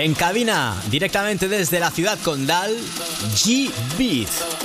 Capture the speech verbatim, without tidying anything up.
En cabina, directamente desde la ciudad condal, G-Beat.